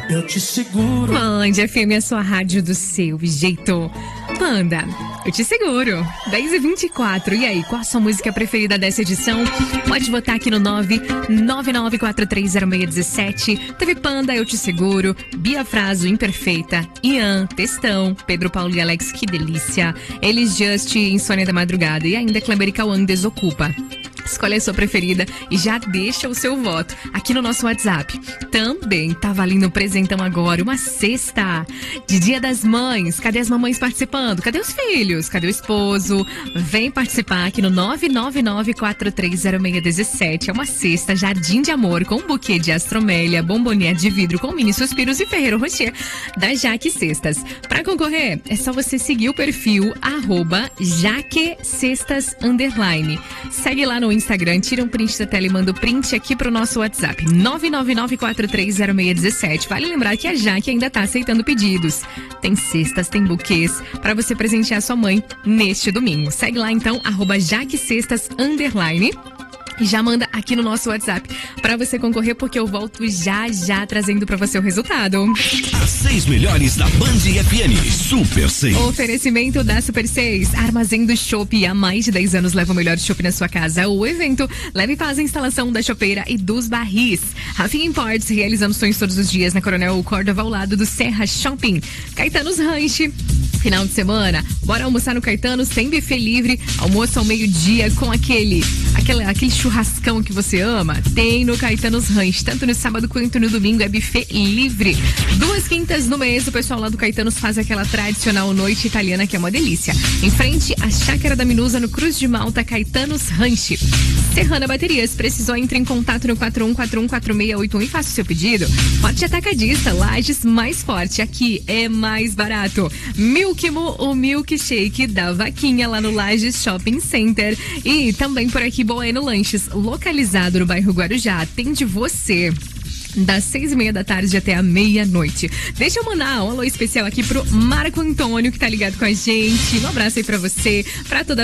eu te seguro. Band FM, a sua rádio do seu jeito. Panda, eu te seguro. 10h24. E aí, qual a sua música preferida dessa edição? Pode votar aqui no 999430617. TV Panda, eu te seguro. Bia Fraso, Imperfeita. Ian, Textão. Pedro Paulo e Alex, que delícia. Elis Just, Insônia da Madrugada. E ainda Kleber e Cauã, Desocupa. Escolhe a sua preferida e já deixa o seu voto aqui no nosso WhatsApp. Também tá valendo um presentão agora, uma cesta de Dia das Mães. Cadê as mamães participando? Cadê os filhos? Cadê o esposo? Vem participar aqui no 999430617. É uma cesta Jardim de Amor com um buquê de astromélia, bombonier de vidro com mini suspiros e Ferreiro Rocher da Jaque Cestas. Para concorrer, é só você seguir o perfil @JaqueCestas_. Segue lá no Instagram, tira um print da tela e manda o print aqui pro nosso WhatsApp, 999430617. Vale lembrar que a Jaque ainda tá aceitando pedidos. Tem cestas, tem buquês para você presentear sua mãe neste domingo. Segue lá então, @JaqueCestas_. E já manda aqui no nosso WhatsApp pra você concorrer, porque eu volto já trazendo pra você o resultado. As 6 melhores da Band FM. Super 6. Oferecimento da Super 6. Armazém do Chopp. Há mais de 10 anos leva o melhor chopp na sua casa. O evento leva e faz a instalação da chopeira e dos barris. Rafinha Imports, realizando sonhos todos os dias na Coronel Córdova, ao lado do Serra Shopping. Caetanos Ranch. Final de semana, bora almoçar no Caetanos, tem buffet livre, almoço ao meio-dia com aquele churrascão que você ama, tem no Caetanos Ranch, tanto no sábado quanto no domingo é buffet livre. 2 quintas no mês, o pessoal lá do Caetanos faz aquela tradicional noite italiana que é uma delícia. Em frente à Chácara da Minusa, no Cruz de Malta, Caetanos Ranch. Serrana Baterias, precisou, entre em contato no 41414681 e faça o seu pedido. Forte Atacadista, Lages mais forte, aqui é mais barato. Milkmo, o milkshake da vaquinha lá no Lages Shopping Center. E também por aqui Bueno Lanches, localizado no bairro Guarujá, atende você das 6:30 da tarde até a meia-noite. Deixa eu mandar um alô especial aqui pro Marco Antônio, que tá ligado com a gente. Um abraço aí pra você, pra toda